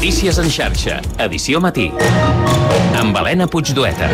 Notícies en xarxa, edició matí, amb Helena Puigdueta.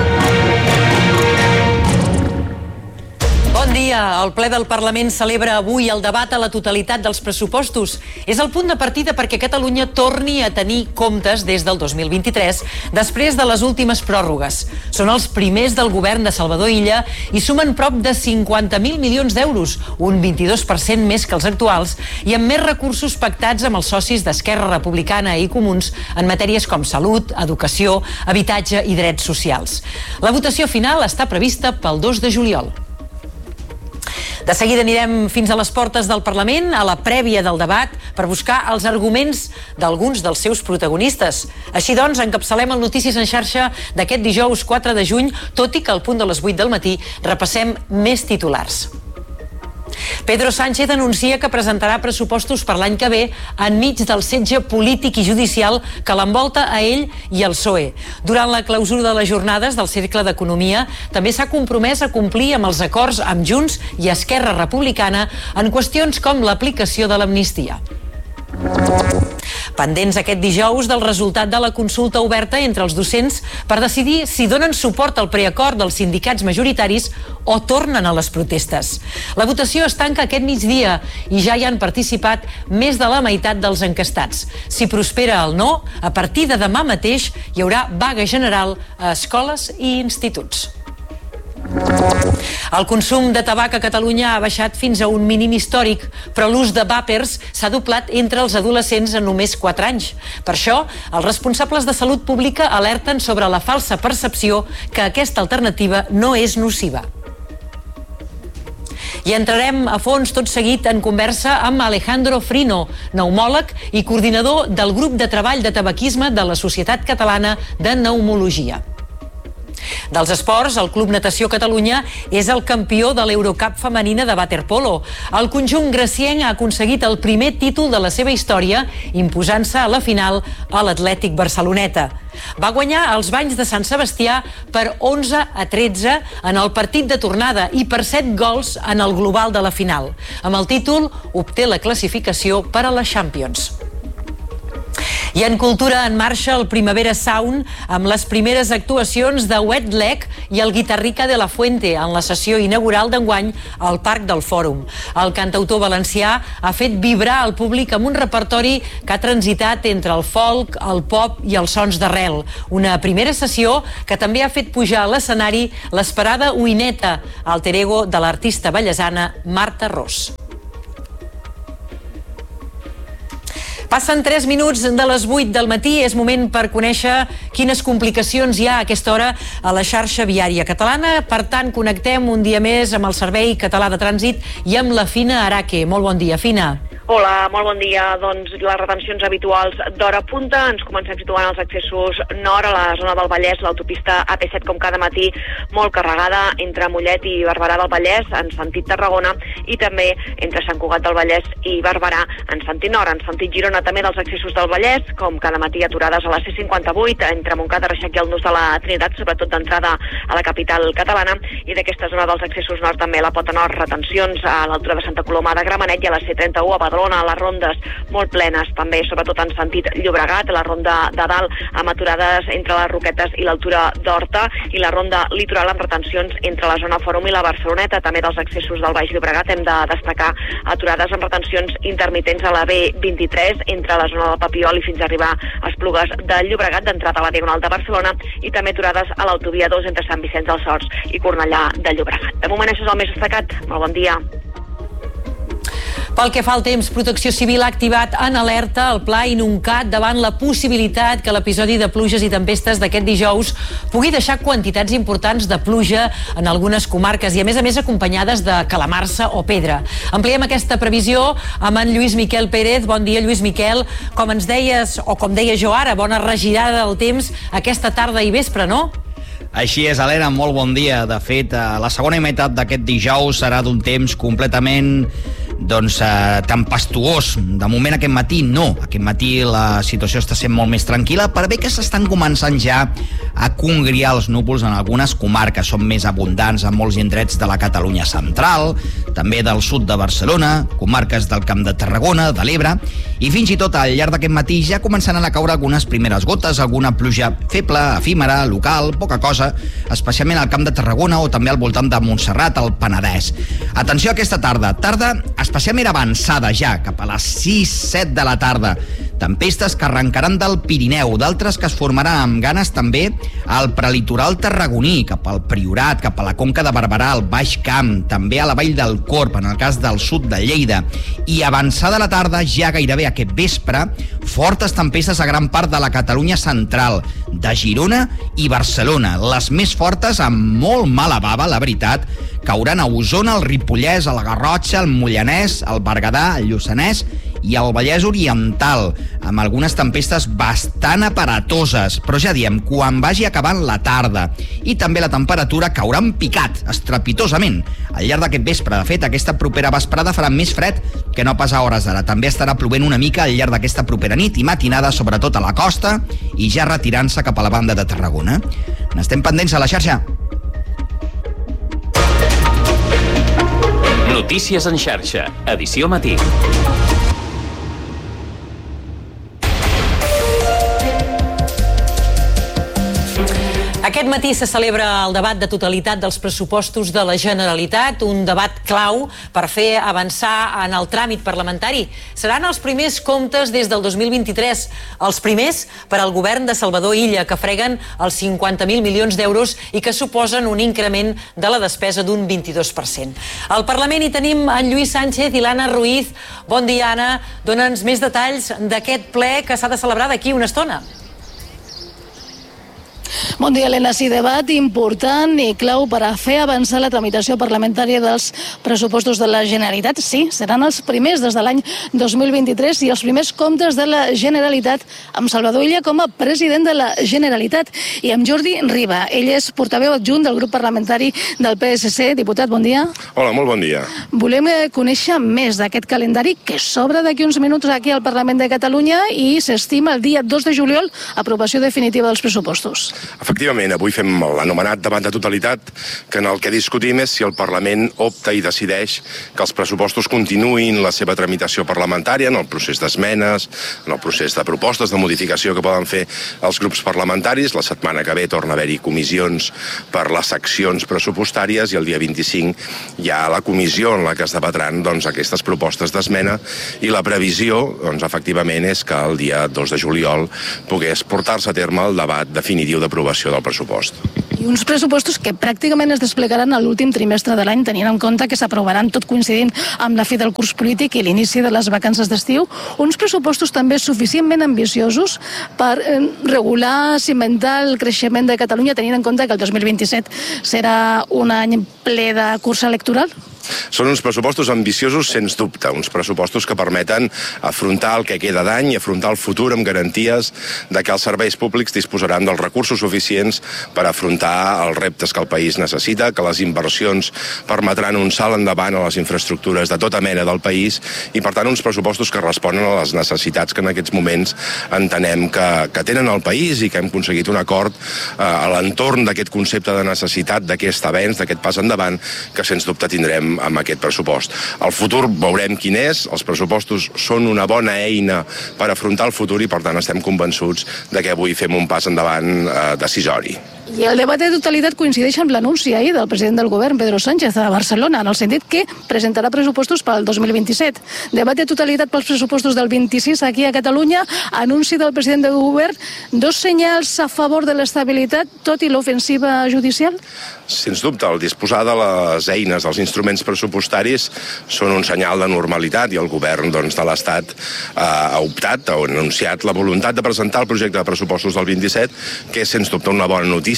Bon dia. El ple del Parlament celebra avui el debat a la totalitat dels pressupostos. És el punt de partida perquè Catalunya torni a tenir comptes des del 2023, després de les últimes pròrrogues. Són els primers del govern de Salvador Illa i sumen prop de 50.000 milions d'euros, un 22% més que els actuals, i amb més recursos pactats amb els socis d'Esquerra Republicana i Comuns en matèries com salut, educació, habitatge i drets socials. La votació final està prevista pel 2 de juliol. De seguida anirem fins a les portes del Parlament, a la prèvia del debat, per buscar els arguments d'alguns dels seus protagonistes. Així doncs, encapçalem el Notícies en xarxa d'aquest dijous 4 de juny, tot i que al punt de les 8 del matí repassem més titulars. Pedro Sánchez anuncia que presentarà pressupostos per l'any que ve enmig del setge polític i judicial que l'envolta a ell i al PSOE. Durant la clausura de les jornades del Cercle d'Economia, també s'ha compromès a complir amb els acords amb Junts i Esquerra Republicana en qüestions com l'aplicació de l'amnistia. Pendents aquest dijous del resultat de la consulta oberta entre els docents per decidir si donen suport al preacord dels sindicats majoritaris o tornen a les protestes. La votació es tanca aquest migdia i ja hi han participat més de la meitat dels enquestats. Si prospera el no, a partir de demà mateix hi haurà vaga general a escoles i instituts. El consum de tabac a Catalunya ha baixat fins a un mínim històric, però l'ús de vàpers s'ha doblat entre els adolescents en només 4 anys. Per això, els responsables de salut pública alerten sobre la falsa percepció que aquesta alternativa no és nociva. I entrarem a fons tot seguit en conversa amb Alejandro Frino, pneumòleg i coordinador del grup de treball de tabaquisme de la Societat Catalana de Pneumologia. Dels esports, el Club Natació Catalunya és el campió de l'Eurocup femenina de waterpolo. El conjunt gracienc ha aconseguit el primer títol de la seva història, imposant-se a la final a l'Atlètic Barceloneta. Va guanyar els Banys de Sant Sebastià per 11-13 en el partit de tornada i per 7 gols en el global de la final. Amb el títol, obté la classificació per a la Champions. I en cultura en marxa el Primavera Sound amb les primeres actuacions de Wet Leg i el Guitarrica de la Fuente en la sessió inaugural d'enguany al Parc del Fòrum. El cantautor valencià ha fet vibrar el públic amb un repertori que ha transitat entre el folk, el pop i els sons d'arrel. Una primera sessió que també ha fet pujar a l'escenari l'esperada Uineta, alter ego de l'artista ballesana Marta Ros. Passen 3 minuts de les 8 del matí, és moment per conèixer quines complicacions hi ha a aquesta hora a la xarxa viària catalana. Per tant, connectem un dia més amb el Servei Català de Trànsit i amb la Fina Araque. Molt bon dia, Fina. Hola, molt bon dia. Doncs les retencions habituals d'hora punta. Ens comencem situant els accessos nord a la zona del Vallès, l'autopista AP7 com cada matí molt carregada entre Mollet i Barberà del Vallès en sentit Tarragona i també entre Sant Cugat del Vallès i Barberà en sentit nord. En sentit Girona també dels accessos del Vallès, com cada matí aturades a la C58 entre Montcada, Reixac i el Nus de la Trinitat, sobretot d'entrada a la capital catalana, i d'aquesta zona dels accessos nord també la Pota Nord, retencions a l'altura de Santa Coloma de Gramenet i a la C31 a Badalona, les rondes molt plenes també, sobretot en sentit Llobregat, la ronda de dalt amb aturades entre les Roquetes i l'altura d'Horta, i la ronda litoral amb retencions entre la zona Fòrum i la Barceloneta. També dels accessos del Baix Llobregat hem de destacar aturades amb retencions intermitents a la B23 entre la zona del Papiol i fins a arribar a Esplugues de Llobregat, d'entrada a la Diagonal de Barcelona, i també aturades a l'autovia 2 entre Sant Vicenç dels Horts i Cornellà de Llobregat. De moment això és el més destacat. Molt bon dia. Pel que fa al temps, Protecció Civil ha activat en alerta el pla Inuncat davant la possibilitat que l'episodi de pluges i tempestes d'aquest dijous pugui deixar quantitats importants de pluja en algunes comarques i a més acompanyades de calamarsa o pedra. Ampliem aquesta previsió amb en Lluís Miquel Pérez. Bon dia, Lluís Miquel. Com ens deies, o com deia jo ara, bona regirada del temps aquesta tarda i vespre, no? Així és, Helena, molt bon dia. De fet, la segona meitat d'aquest dijous serà d'un temps completament tempestuós. De moment aquest matí no. Aquest matí la situació està sent molt més tranquil·la, per bé que s'estan començant ja a congriar els núvols en algunes comarques. Són més abundants en molts indrets de la Catalunya central, també del sud de Barcelona, comarques del Camp de Tarragona, de l'Ebre, i fins i tot al llarg d'aquest matí ja començaran a caure algunes primeres gotes, alguna pluja feble, efímera, local, poca cosa, especialment al Camp de Tarragona o també al voltant de Montserrat, al Penedès. Atenció a aquesta tarda especialment avançada ja, cap a les 6-7 de la tarda. Tempestes que arrencaran del Pirineu, d'altres que es formaran amb ganes també al prelitoral tarragoní, cap al Priorat, cap a la Conca de Barberà, al Baix Camp, també a la Vall del Corb, en el cas del sud de Lleida. I avançada la tarda, ja gairebé aquest vespre, fortes tempestes a gran part de la Catalunya central, de Girona i Barcelona. Les més fortes, amb molt mala bava, la veritat, cauran a Osona, al Ripollès, al Garrotxa, al Mollanès, al Berguedà, al Lluçanès i al Vallès Oriental, amb algunes tempestes bastant aparatoses, però ja diem, quan vagi acabant la tarda. I també la temperatura caurà en picat, estrepitosament. Al llarg d'aquest vespre, de fet, aquesta propera vesprada farà més fred que no pas a hores d'ara. També estarà plovent una mica al llarg d'aquesta propera nit i matinada, sobretot a la costa, i ja retirant-se cap a la banda de Tarragona. N'estem pendents a la xarxa. Notícies en xarxa, edició matí. Aquest matí se celebra el debat de totalitat dels pressupostos de la Generalitat, un debat clau per fer avançar en el tràmit parlamentari. Seran els primers comptes des del 2023, els primers per al govern de Salvador Illa, que freguen els 50.000 milions d'euros i que suposen un increment de la despesa d'un 22%. Al Parlament hi tenim en Lluís Sánchez i l'Anna Ruiz. Bon dia, Anna. Dóna'ns més detalls d'aquest ple que s'ha de celebrar d'aquí una estona. Bon dia, Helena. Sí, debat important i clau per a fer avançar la tramitació parlamentària dels pressupostos de la Generalitat. Sí, seran els primers des de l'any 2023 i els primers comptes de la Generalitat amb Salvador Illa com a president de la Generalitat i amb Jordi Riba. Ell és portaveu adjunt del grup parlamentari del PSC. Diputat, bon dia. Hola, molt bon dia. Volem conèixer més d'aquest calendari que s'obre d'aquí uns minuts aquí al Parlament de Catalunya i s'estima el dia 2 de juliol aprovació definitiva dels pressupostos. Efectivament, avui fem l'anomenat debat de totalitat, que en el que discutim és si el Parlament opta i decideix que els pressupostos continuïn la seva tramitació parlamentària en el procés d'esmenes, en el procés de propostes de modificació que poden fer els grups parlamentaris. La setmana que ve torna a haver-hi comissions per les seccions pressupostàries i el dia 25 hi ha la comissió en la que es debatran aquestes propostes d'esmena i la previsió, efectivament, és que el dia 2 de juliol pogués portar-se a terme el debat definitiu d'aprovació del pressupost. I uns pressupostos que pràcticament es desplegaran a l'últim trimestre de l'any, tenint en compte que s'aprovaran tot coincidint amb la fi del curs polític i l'inici de les vacances d'estiu. Uns pressupostos també suficientment ambiciosos per regular, cimentar el creixement de Catalunya, tenint en compte que el 2027 serà un any ple de cursa electoral? Són uns pressupostos ambiciosos, sens dubte, uns pressupostos que permeten afrontar el que queda d'any i afrontar el futur amb garanties de que els serveis públics disposaran dels recursos suficients per afrontar els reptes que el país necessita, que les inversions permetran un salt endavant a les infraestructures de tota mena del país i, per tant, uns pressupostos que responen a les necessitats que en aquests moments entenem que tenen el país i que hem aconseguit un acord a l'entorn d'aquest concepte de necessitat, d'aquest avenç, d'aquest pas endavant, que sens dubte tindrem amb aquest pressupost. El futur veurem quin és, els pressupostos són una bona eina per afrontar el futur i per tant estem convençuts de que avui fem un pas endavant decisori. I el debat de totalitat coincideix amb l'anunci ahir del president del govern, Pedro Sánchez, a Barcelona, en el sentit que presentarà pressupostos pel 2027. Debat de totalitat pels pressupostos del 26 aquí a Catalunya, anunci del president del govern, dos senyals a favor de l'estabilitat, tot i l'ofensiva judicial? Sens dubte, el disposar de les eines, dels instruments pressupostaris, són un senyal de normalitat i el govern de l'Estat ha optat, ha anunciat la voluntat de presentar el projecte de pressupostos del 27, que és sens dubte una bona notícia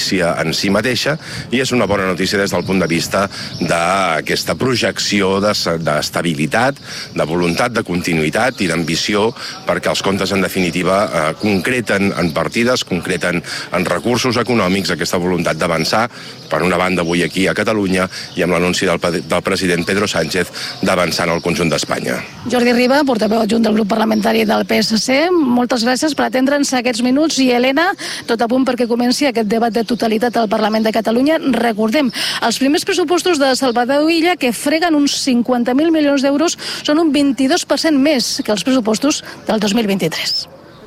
notícia en si mateixa i és una bona notícia des del punt de vista d'aquesta projecció d'estabilitat, de voluntat de continuïtat i d'ambició perquè els comptes en definitiva concreten en partides, concreten en recursos econòmics aquesta voluntat d'avançar, per una banda avui aquí a Catalunya i amb l'anunci del president Pedro Sánchez d'avançar en el conjunt d'Espanya. Jordi Riba, portaveu adjunt del grup parlamentari del PSC, moltes gràcies per atendre'ns aquests minuts i Helena, tot a punt perquè comenci aquest debat de totalitat al Parlament de Catalunya. Recordem, els primers pressupostos de Salvador Illa, que freguen uns 50.000 milions d'euros, són un 22% més que els pressupostos del 2023.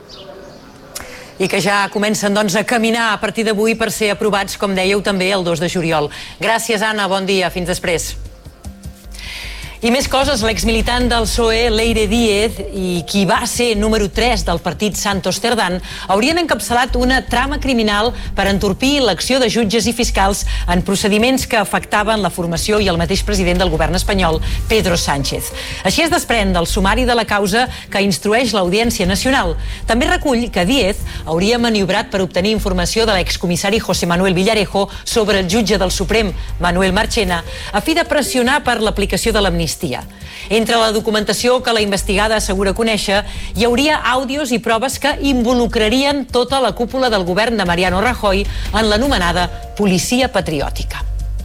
I que ja comencen doncs, a caminar a partir d'avui per ser aprovats, com dèieu, també el 2 de juliol. Gràcies, Anna, bon dia, fins després. I més coses, l'exmilitant del PSOE, Leire Díez, i qui va ser número 3 del partit Santos Cerdán, haurien encapçalat una trama criminal per entorpir l'acció de jutges i fiscals en procediments que afectaven la formació i el mateix president del govern espanyol, Pedro Sánchez. Així es desprèn del sumari de la causa que instrueix l'Audiència Nacional. També recull que Díez hauria maniobrat per obtenir informació de l'excomissari José Manuel Villarejo sobre el jutge del Suprem, Manuel Marchena, a fi de pressionar per l'aplicació de l'amnistia. Entre la documentació que la investigada assegura conèixer, hi hauria àudios i proves que involucrarien tota la cúpula del govern de Mariano Rajoy en l'anomenada policia patriòtica.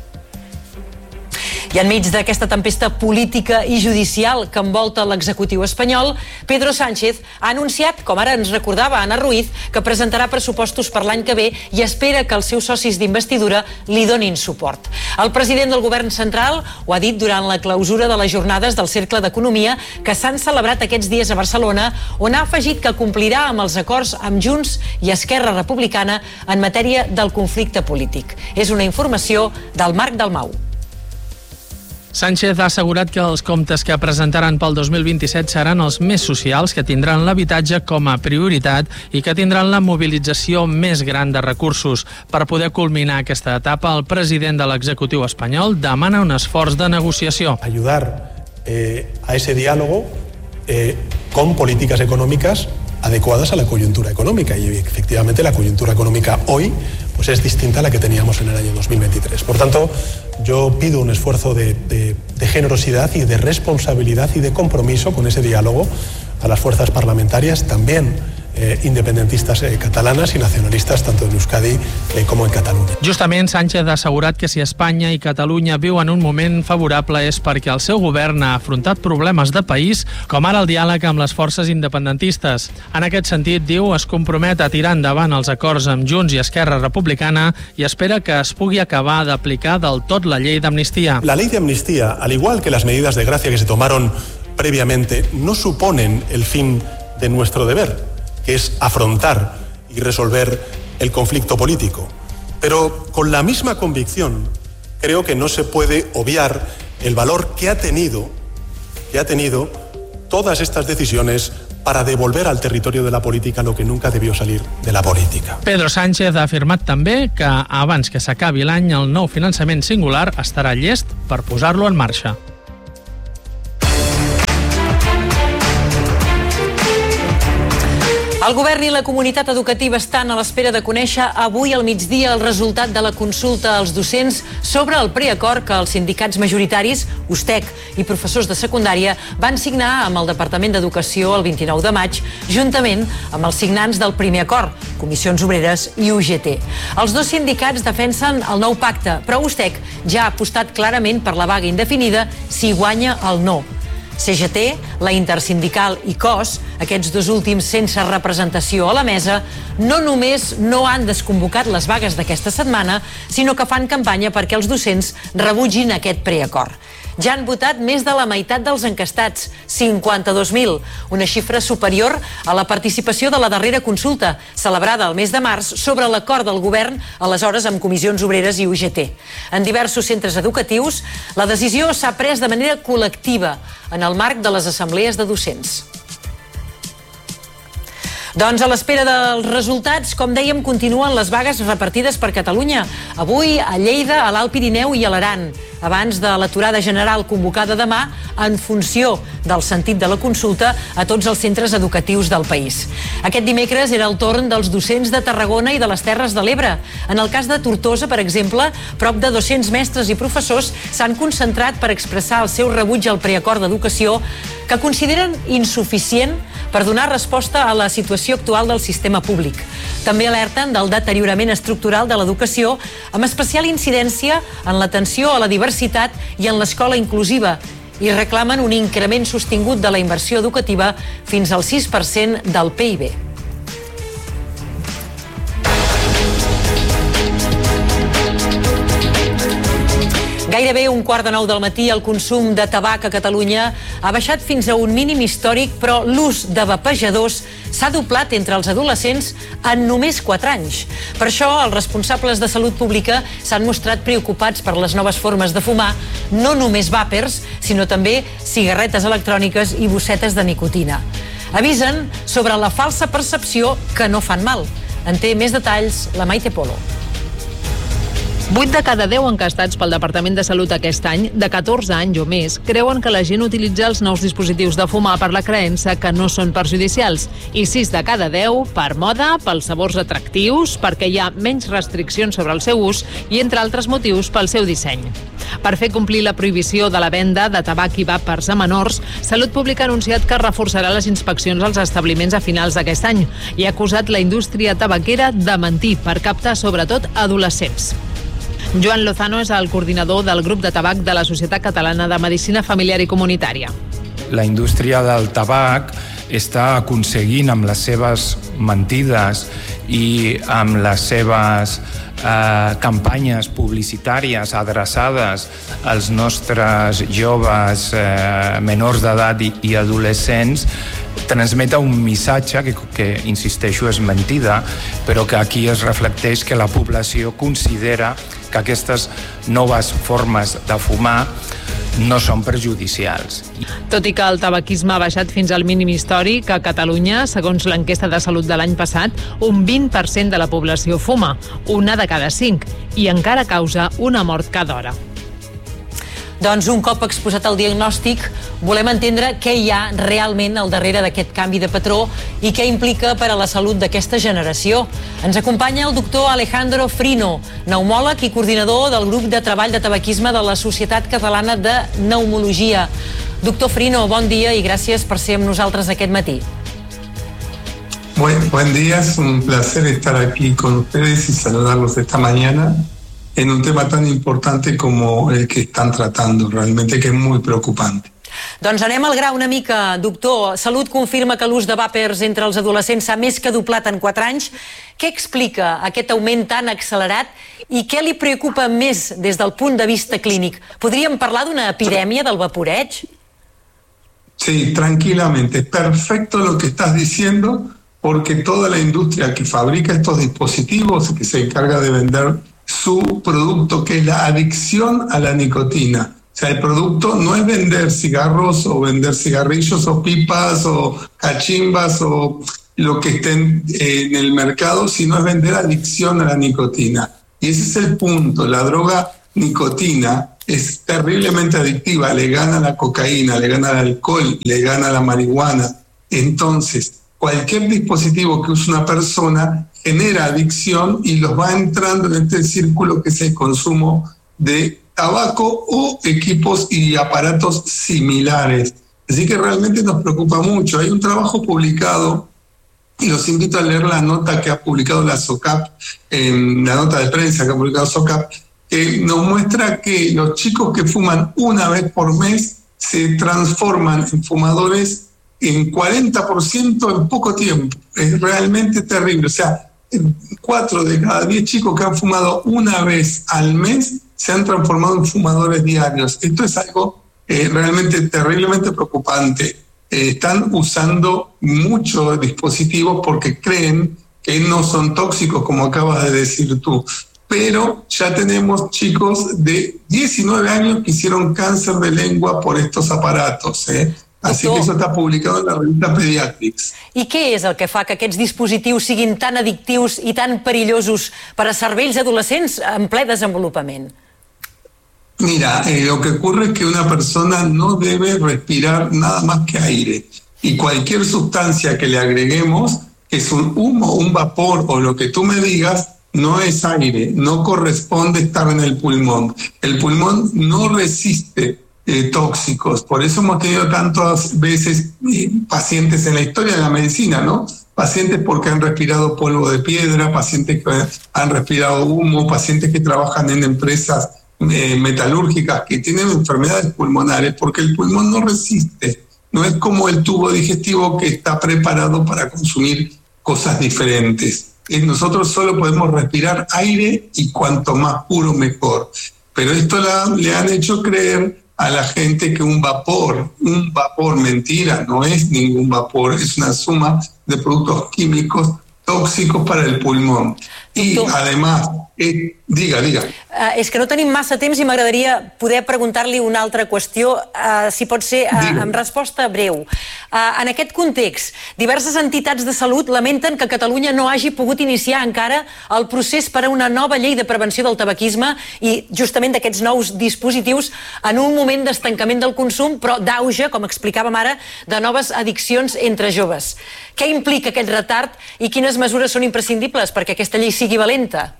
I enmig d'aquesta tempesta política i judicial que envolta l'executiu espanyol, Pedro Sánchez ha anunciat, com ara ens recordava Anna Ruiz, que presentarà pressupostos per l'any que ve i espera que els seus socis d'investidura li donin suport. El president del govern central ho ha dit durant la clausura de les jornades del Cercle d'Economia que s'han celebrat aquests dies a Barcelona, on ha afegit que complirà amb els acords amb Junts i Esquerra Republicana en matèria del conflicte polític. És una informació del Marc Dalmau. Sánchez ha assegurat que els comptes que presentaran pel 2027 seran els més socials, que tindran l'habitatge com a prioritat i que tindran la mobilització més gran de recursos. Per poder culminar aquesta etapa, el president de l'executiu espanyol demana un esforç de negociació. Ayudar a ese diálogo con políticas económicas adecuadas a la coyuntura económica, y efectivamente la coyuntura económica hoy pues es distinta a la que teníamos en el año 2023. Por tanto, yo pido un esfuerzo de generosidad y de responsabilidad y de compromiso con ese diálogo a las fuerzas parlamentarias, también independentistas catalanas i nacionalistes tant en Euskadi com en Catalunya. Justament, Sánchez ha assegurat que si Espanya i Catalunya viuen un moment favorable és perquè el seu govern ha afrontat problemes de país, com ara el diàleg amb les forces independentistes. En aquest sentit, diu, es compromet a tirar endavant els acords amb Junts i Esquerra Republicana i espera que es pugui acabar d'aplicar del tot la llei d'amnistia. La ley de amnistía, al igual que las medidas de gracia que se tomaron previamente, no suponen el fin de nuestro deber, que es afrontar y resolver el conflicto político. Pero con la misma convicción, creo que no se puede obviar el valor que ha tenido todas estas decisiones para devolver al territorio de la política lo que nunca debió salir de la política. Pedro Sánchez ha afirmat també que abans que s'acabi l'any el nou finançament singular estarà llest per posar-lo en marxa. El govern i la comunitat educativa estan a l'espera de conèixer avui al migdia el resultat de la consulta als docents sobre el preacord que els sindicats majoritaris, USTEC i professors de secundària, van signar amb el Departament d'Educació el 29 de maig, juntament amb els signants del primer acord, Comissions Obreres i UGT. Els dos sindicats defensen el nou pacte, però USTEC ja ha apostat clarament per la vaga indefinida si guanya el no. CGT, la Intersindical i COS, aquests dos últims sense representació a la mesa, no només no han desconvocat les vagues d'aquesta setmana, sinó que fan campanya perquè els docents rebutgin aquest preacord. Ja han votat més de la meitat dels encastats, 52.000, una xifra superior a la participació de la darrera consulta, celebrada el mes de març, sobre l'acord del govern, aleshores amb Comissions Obreres i UGT. En diversos centres educatius, la decisió s'ha pres de manera col·lectiva en el marc de les assemblees de docents. Doncs a l'espera dels resultats, com dèiem, continuen les vagues repartides per Catalunya. Avui a Lleida, a l'Alt Pirineu i a l'Aran, abans de l'aturada general convocada demà en funció del sentit de la consulta a tots els centres educatius del país. Aquest dimecres era el torn dels docents de Tarragona i de les Terres de l'Ebre. En el cas de Tortosa, per exemple, prop de 200 mestres i professors s'han concentrat per expressar el seu rebuig al preacord d'educació, que consideren insuficient per donar resposta a la situació actual del sistema públic. També alerten del deteriorament estructural de l'educació, amb especial incidència en l'atenció a la diversitat i en l'escola inclusiva, i reclamen un increment sostingut de la inversió educativa fins al 6% del PIB. Gairebé 8:15 del matí el consum de tabac a Catalunya ha baixat fins a un mínim històric, però l'ús de vapejadors s'ha doblat entre els adolescents en només 4 anys. Per això, els responsables de salut pública s'han mostrat preocupats per les noves formes de fumar, no només vàpers, sinó també cigarretes electròniques i bossetes de nicotina. Avisen sobre la falsa percepció que no fan mal. En té més detalls la Maite Polo. 8 de cada 10 encastats pel Departament de Salut aquest any, de 14 anys o més, creuen que la gent utilitza els nous dispositius de fumar per la creença que no són perjudicials. I 6 de cada 10 per moda, pels sabors atractius, perquè hi ha menys restriccions sobre el seu ús i, entre altres motius, pel seu disseny. Per fer complir la prohibició de la venda de tabac i vàpers a menors, Salut Pública ha anunciat que reforçarà les inspeccions als establiments a finals d'aquest any i ha acusat la indústria tabaquera de mentir per captar sobretot adolescents. Joan Lozano és el coordinador del grup de tabac de la Societat Catalana de Medicina Familiar i Comunitària. La indústria del tabac està aconseguint amb les seves mentides i amb les seves campanyes publicitàries adreçades als nostres joves menors d'edat i adolescents, transmeta un missatge que, insisteixo, és mentida, però que aquí es reflecteix que la població considera que aquestes noves formes de fumar no són perjudicials. Tot i que el tabaquisme ha baixat fins al mínim històric, a Catalunya, segons l'enquesta de salut de l'any passat, un 20% de la població fuma, 1 de cada 5, i encara causa una mort cada hora. Doncs un cop exposat el diagnòstic, volem entendre què hi ha realment al darrere d'aquest canvi de patró i què implica per a la salut d'aquesta generació. Ens acompanya el doctor Alejandro Frino, pneumòleg i coordinador del grup de treball de tabaquisme de la Societat Catalana de Pneumologia. Doctor Frino, bon dia i gràcies per ser amb nosaltres aquest matí. Buen día, es un placer estar aquí con ustedes y saludarlos esta mañana en un tema tan importante como el que están tratando, realmente que es muy preocupante. Doncs anem al gra una mica, doctor. Salut confirma que l'ús de vàpers entre els adolescents s'ha més que doblat en 4 anys. Què explica aquest augment tan accelerat i què li preocupa més des del punt de vista clínic? Podríem parlar d'una epidèmia del vaporeig? Sí, tranquilamente. Perfecto lo que estás diciendo, porque toda la industria que fabrica estos dispositivos, que se encarga de vender su producto, que es la adicción a la nicotina. O sea, el producto no es vender cigarros o vender cigarrillos o pipas o cachimbas o lo que esté en el mercado, sino es vender adicción a la nicotina. Y ese es el punto. La droga nicotina es terriblemente adictiva, le gana la cocaína, le gana el alcohol, le gana la marihuana. Entonces, cualquier dispositivo que use una persona genera adicción y los va entrando en este círculo que es el consumo de tabaco o equipos y aparatos similares. Así que realmente nos preocupa mucho. Hay un trabajo publicado, y los invito a leer la nota que ha publicado la SOCAP, la nota de prensa que ha publicado SOCAP, que nos muestra que los chicos que fuman una vez por mes se transforman en fumadores en 40% en poco tiempo. Es realmente terrible. O sea, 4 de cada 10 chicos que han fumado una vez al mes se han transformado en fumadores diarios. Esto es algo realmente terriblemente preocupante. Están usando muchos dispositivos porque creen que no son tóxicos, como acabas de decir tú. Pero ya tenemos chicos de 19 años que hicieron cáncer de lengua por estos aparatos. Así que eso está publicado en la revista Pediatrics. I què és el que fa que aquests dispositius siguin tan addictius i tan perillosos per a cervells adolescents en ple desenvolupament? Mira, lo que ocurre es que una persona no debe respirar nada más que aire. Y cualquier sustancia que le agreguemos, que es un humo, un vapor o lo que tú me digas, no es aire, no corresponde estar en el pulmón. El pulmón no resiste tóxicos. Por eso hemos tenido tantas veces pacientes en la historia de la medicina, ¿no? Pacientes porque han respirado polvo de piedra, pacientes que han respirado humo, pacientes que trabajan en empresas metalúrgicas que tienen enfermedades pulmonares porque el pulmón no resiste. No es como el tubo digestivo que está preparado para consumir cosas diferentes. Nosotros solo podemos respirar aire y cuanto más puro mejor. Pero esto le han hecho creer a la gente que un vapor, mentira, no es ningún vapor, es una suma de productos químicos tóxicos para el pulmón. I, además, diga. És que no tenim massa temps i m'agradaria poder preguntar-li una altra qüestió, si pot ser amb resposta breu. En aquest context, diverses entitats de salut lamenten que Catalunya no hagi pogut iniciar encara el procés per a una nova llei de prevenció del tabaquisme i justament d'aquests nous dispositius en un moment d'estancament del consum, però d'auge, com explicàvem ara, de noves addiccions entre joves. Què implica aquest retard i quines mesures són imprescindibles perquè aquesta llei sigui valenta?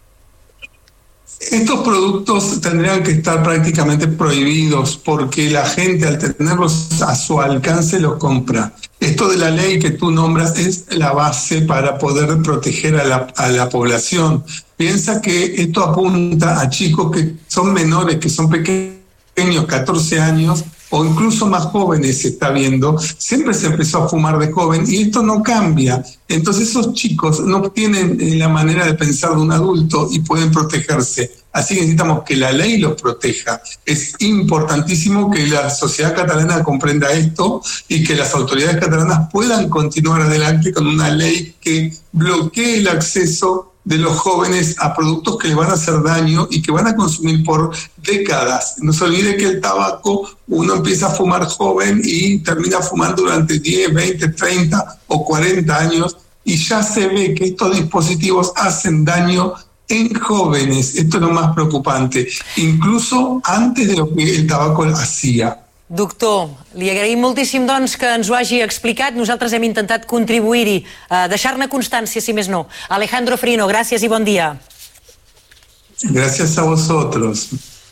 Estos productos tendrían que estar prácticamente prohibidos porque la gente al tenerlos a su alcance los compra. Esto de la ley que tú nombras es la base para poder proteger a la población. Piensa que esto apunta a chicos que son menores, que son pequeños, 14 años, o incluso más jóvenes se está viendo. Siempre se empezó a fumar de joven y esto no cambia. Entonces esos chicos no tienen la manera de pensar de un adulto y pueden protegerse. Así que necesitamos que la ley los proteja. Es importantísimo que la sociedad catalana comprenda esto y que las autoridades catalanas puedan continuar adelante con una ley que bloquee el acceso de los jóvenes a productos que les van a hacer daño y que van a consumir por décadas. No se olvide que el tabaco, uno empieza a fumar joven y termina fumando durante 10, 20, 30 o 40 años y ya se ve que estos dispositivos hacen daño en jóvenes. Esto es lo más preocupante, incluso antes de lo que el tabaco hacía. Doctor, li agraïm moltíssim doncs, que ens ho hagi explicat. Nosaltres hem intentat contribuir-hi, deixar-ne constància, si més no. Alejandro Frino, gràcies i bon dia. Gracias a vosotros.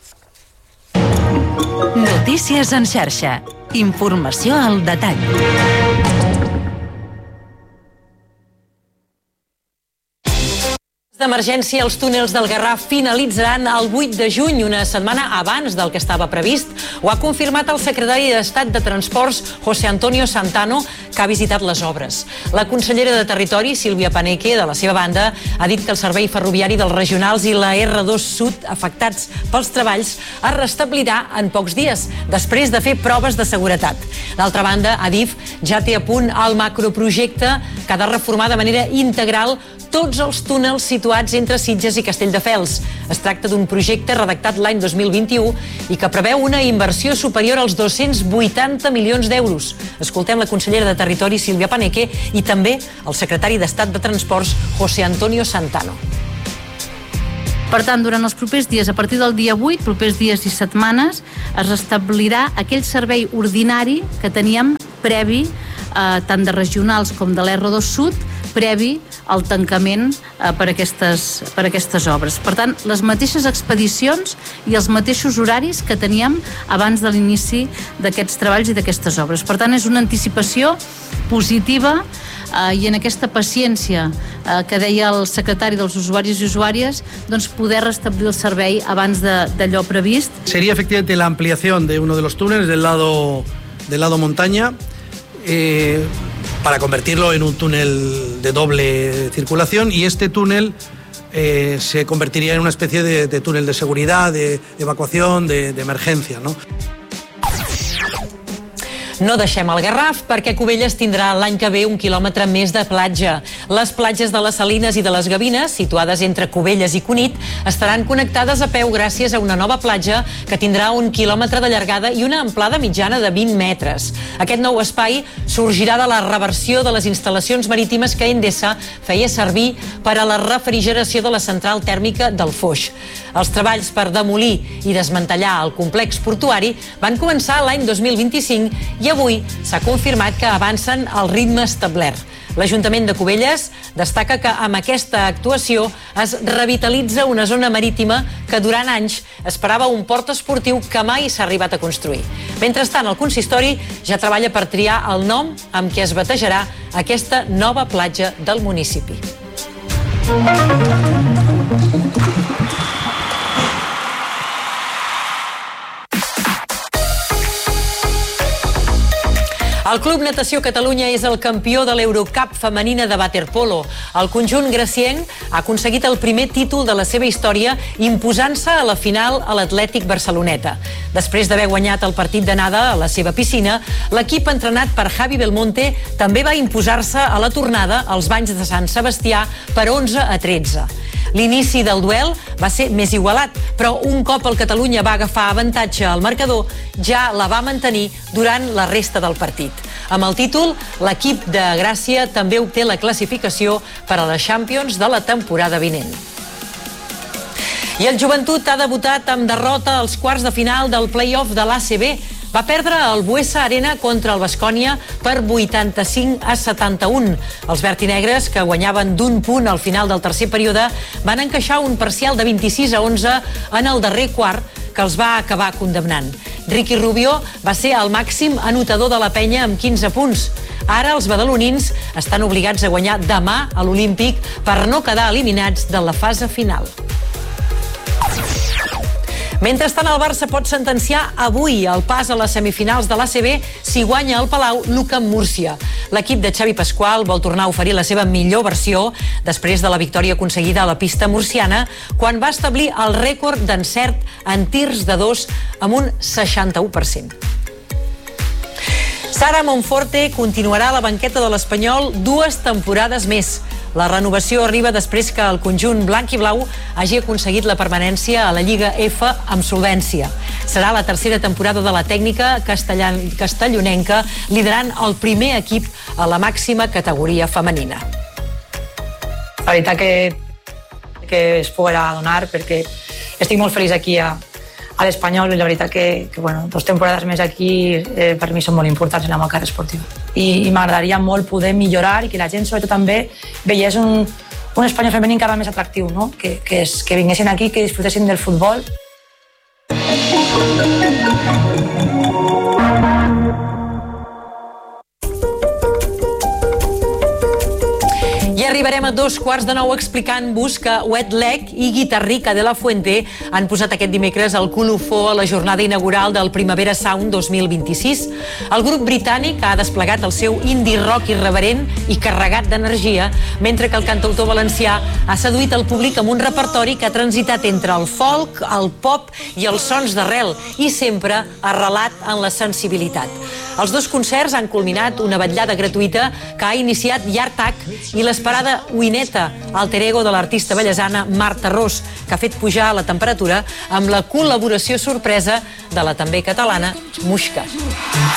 Notícies en xarxa. Informació al detall. D'emergència, els túnels del Garraf finalitzaran el 8 de juny, una setmana abans del que estava previst. Ho ha confirmat el secretari d'Estat de Transports, José Antonio Santano, que ha visitat les obres. La consellera de Territori, Sílvia Paneque, de la seva banda, ha dit que el servei ferroviari dels regionals i la R2 Sud, afectats pels treballs, es restablirà en pocs dies, després de fer proves de seguretat. D'altra banda, Adif ja té a punt el macroprojecte que ha de reformar de manera integral tots els túnels situats entre Sitges i Castelldefels. Es tracta d'un projecte redactat l'any 2021 i que preveu una inversió superior als 280 milions d'euros. Escoltem la consellera de Territori, Sílvia Paneque, i també el secretari d'Estat de Transports, José Antonio Santano. Per tant, durant els propers dies, a partir del dia 8, propers dies i setmanes, es restablirà aquell servei ordinari que teníem previ, tant de regionals com de l'R2 Sud, previ al tancament per aquestes obres. Per tant, les mateixes expedicions i els mateixos horaris que teníem abans de l'inici d'aquests treballs i d'aquestes obres. Per tant, és una anticipació positiva i en aquesta paciència que deia el secretari dels usuaris i usuàries, doncs poder restablir el servei abans d'allò previst. Sería efectivamente la ampliación de uno de los túneles del lado montaña, para convertirlo en un túnel de doble circulación, y este túnel se convertiría en una especie de túnel de seguridad, de evacuación, de emergencia, ¿no? No deixem el Garraf perquè Cubelles tindrà l'any que ve 1 quilòmetre més de platja. Les platges de les Salines i de les Gavines, situades entre Cubelles i Cunit, estaran connectades a peu gràcies a una nova platja que tindrà 1 quilòmetre de llargada i una amplada mitjana de 20 metres. Aquest nou espai sorgirà de la reversió de les instal·lacions marítimes que Endesa feia servir per a la refrigeració de la central tèrmica del Foix. Els treballs per demolir i desmantellar el complex portuari van començar l'any 2025 i avui s'ha confirmat que avancen al ritme establert. L'Ajuntament de Cubelles destaca que amb aquesta actuació es revitalitza una zona marítima que durant anys esperava un port esportiu que mai s'ha arribat a construir. Mentrestant, el consistori ja treballa per triar el nom amb què es batejarà aquesta nova platja del municipi. El Club Natació Catalunya és el campió de l'Eurocup femenina de waterpolo. El conjunt gracienc ha aconseguit el primer títol de la seva història imposant-se a la final a l'Atlètic Barceloneta. Després d'haver guanyat el partit d'anada a la seva piscina, l'equip entrenat per Javi Belmonte també va imposar-se a la tornada als Banys de Sant Sebastià per 11-13. L'inici del duel va ser més igualat, però un cop el Catalunya va agafar avantatge al marcador, ja la va mantenir durant la resta del partit. Amb el títol, l'equip de Gràcia també obté la classificació per a les Champions de la temporada vinent. I el Joventut ha debutat amb derrota als quarts de final del play-off de l'ACB. Va perdre al Buesa Arena contra el Baskonia per 85-71. Els vertinegres, que guanyaven d'1 punt al final del tercer període, van encaixar un parcial de 26-11 en el darrer quart, que els va acabar condemnant. Ricky Rubio va ser el màxim anotador de la penya amb 15 punts. Ara els badalonins estan obligats a guanyar demà a l'Olímpic per no quedar eliminats de la fase final. Mentrestant, el Barça pot sentenciar avui el pas a les semifinals de l'ACB si guanya el Palau l'UCAM Múrcia. L'equip de Xavi Pasqual vol tornar a oferir la seva millor versió després de la victòria aconseguida a la pista murciana quan va establir el rècord d'encert en tirs de 2 amb un 61%. Sara Monforte continuarà a la banqueta de l'Espanyol 2 temporades més. La renovació arriba després que el conjunt blanc i blau hagi aconseguit la permanència a la Lliga F amb solvència. Serà la tercera temporada de la tècnica castellonenca, liderant el primer equip a la màxima categoria femenina. La veritat que es poguera donar perquè estic molt feliç aquí a l'Espanyol i la veritat que 2 temporades més aquí per mi són molt importants en la meva carrera esportiva. I m'agradaria molt poder millorar i que la gent sobretot també veiés un Espanyol femení encara més atractiu, no? Que vinguessin aquí, que disfrutessin del futbol. I arribarem a 8:45 explicant-vos que Wet Leg i Guitarrica de la Fuente han posat aquest dimecres el colofó a la jornada inaugural del Primavera Sound 2026. El grup britànic ha desplegat el seu indie rock irreverent i carregat d'energia, mentre que el cantautor valencià ha seduït el públic amb un repertori que ha transitat entre el folk, el pop i els sons d'arrel, i sempre arrelat en la sensibilitat. Els 2 concerts han culminat una vetllada gratuïta que ha iniciat Yartak i l'esperada Uineta, alter ego de l'artista ballesana Marta Ros, que ha fet pujar la temperatura amb la col·laboració sorpresa de la també catalana Muixca.